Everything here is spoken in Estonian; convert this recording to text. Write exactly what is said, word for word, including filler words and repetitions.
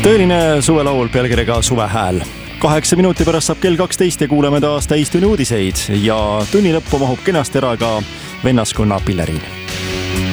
Tõeline suvelaul pealkirjaga Suvehääl. Kaheksa minuti pärast saab kell kaksteist ja kuuleme taas täistunni uudiseid ja tunni lõppu mahub kenasti ära ka vennaskonna Pilleriin.